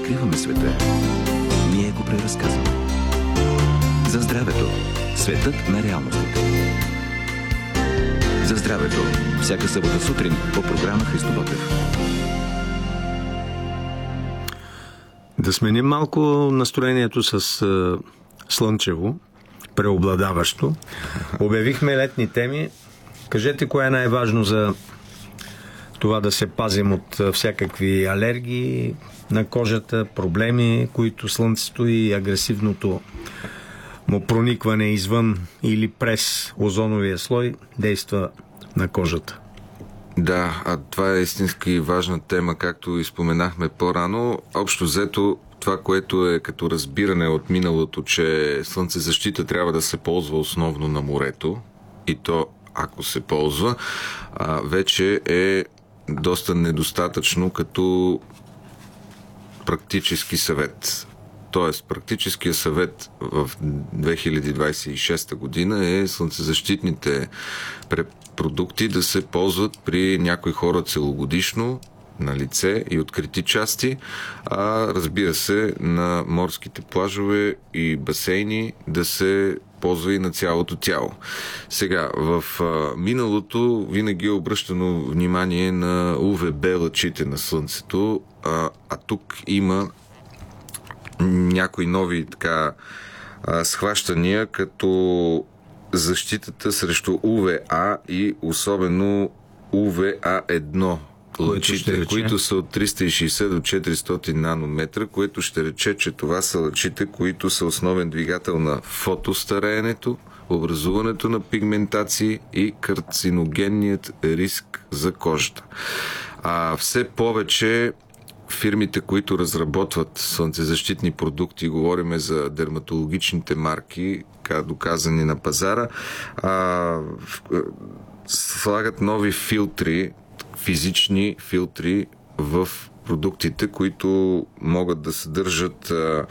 разкриваме света, ние го преразказваме. За здравето. Светът на реалностите. За здравето. Всяка събота сутрин по програма Христо Ботев. Да сменим малко настроението с слънчево, преобладаващо. Обявихме летни теми. Кажете, кое е най-важно за това да се пазим от всякакви алергии на кожата, проблеми, които слънцето и агресивното му проникване извън или през озоновия слой действа на кожата. Да, това е истински важна тема, както и споменахме по-рано. Общо взето, това, което е като разбиране от миналото, че слънцезащита трябва да се ползва основно на морето, и то ако се ползва, вече е доста недостатъчно като практически съвет. Тоест, практическия съвет в 2026 година е слънцезащитните продукти да се ползват при някои хора целогодишно, на лице и открити части, а разбира се, на морските плажове и басейни да се ползва и на цялото тяло. Сега, в миналото винаги е обръщано внимание на УВБ лъчите на слънцето, а тук има някои нови схващания, като защитата срещу УВА и особено УВА1 лъчите, които са от 360 до 400 нанометра, което ще рече, че това са лъчите, които са основен двигател на фотостареенето, образуването на пигментации и карциногенният риск за кожата. Все повече фирмите, които разработват слънцезащитни продукти, говориме за дерматологичните марки, доказани на пазара, слагат нови филтри, физични филтри в продуктите, които могат да съдържат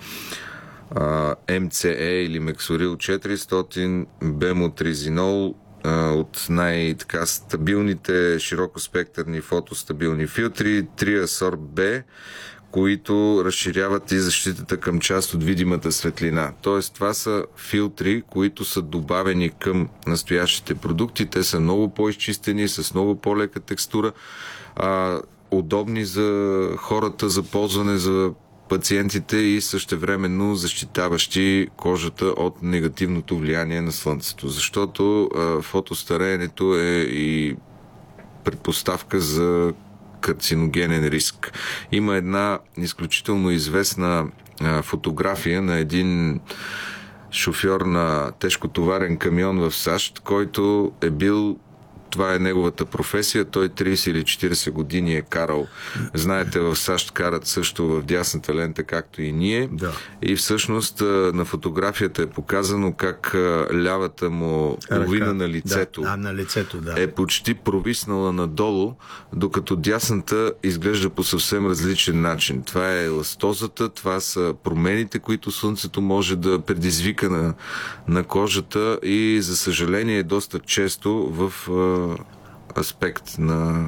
МЦЕ или мексорил 400, бемотризинол от най-стабилните широкоспектърни фотостабилни филтри, Триасор Б, които разширяват и защитата към част от видимата светлина. Тоест, това са филтри, които са добавени към настоящите продукти. Те са много по-изчистени, с много по-лека текстура, удобни за хората, за ползване, за пациентите и същевременно защитаващи кожата от негативното влияние на слънцето. Защото фотостареенето е и предпоставка за карциногенен риск. Има една изключително известна фотография на един шофьор на тежкотоварен камион в САЩ, който е бил, това е неговата професия, той 30 или 40 години е карал. Знаете, в САЩ карат също в дясната лента, както и ние. Да. И всъщност на фотографията е показано как лявата му половина на лицето, на лицето е почти провиснала надолу, докато дясната изглежда по съвсем различен начин. Това е еластозата, това са промените, които слънцето може да предизвика на кожата и за съжаление доста често в аспект на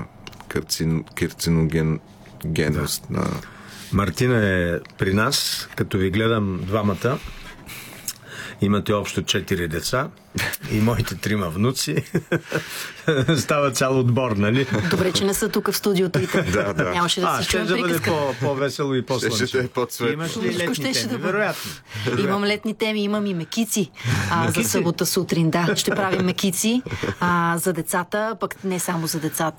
карциногенност. Да. Мартина е при нас, като ви гледам двамата. Имате общо 4 деца и моите 3 внуци. Става цял отбор, нали? Добре, че не са тук в студиото и да. Нямаше да се чуем приказка. Да бъде по-весело и по-слънчево. Имаш ли летни теми? Вероятно. Имам летни теми, имам и мекици. За събота сутрин, да. Ще правим мекици за децата, пък не само за децата.